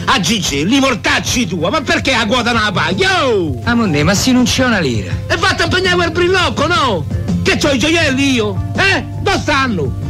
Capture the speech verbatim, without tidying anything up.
a Gigi, li mortacci tua, ma perché a quota non la paghi? Oh! Ah, monne, ma se non c'è una lira. E fatti impegnare quel brillocco, no? Che c'ho i gioielli io? Eh? Dove stanno?